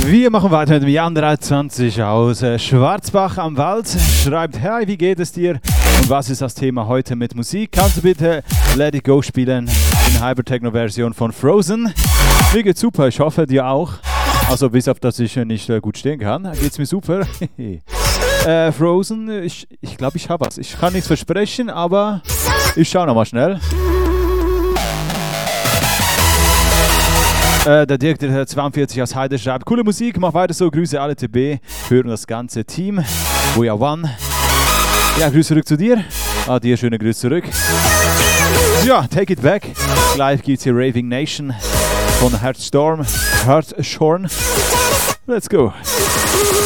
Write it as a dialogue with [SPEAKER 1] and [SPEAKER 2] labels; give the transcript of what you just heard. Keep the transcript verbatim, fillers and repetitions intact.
[SPEAKER 1] Wir machen weiter mit dem Jan dreiundzwanzig aus äh, Schwarzbach am Wald. Schreibt, hey, wie geht es dir? Und was ist das Thema heute mit Musik? Kannst du bitte Let It Go spielen in Hypertechno-Version von Frozen? Mir geht's super, ich hoffe dir auch. Also bis auf, dass ich nicht äh, gut stehen kann, geht's mir super. äh, Frozen, ich glaube, ich, glaub, ich habe was. Ich kann nichts versprechen, aber ich schaue nochmal schnell. Äh, der Dirk, der zweiundvierzig aus Heide, schreibt, coole Musik, mach weiter so, Grüße alle T B, hören das ganze Team. We are one. Ja, Grüße zurück zu dir. Ah, dir schöne Grüße zurück. Ja, take it back. Gleich geht's hier Raving Nation von Heartstorm, Heartshorn. Let's go.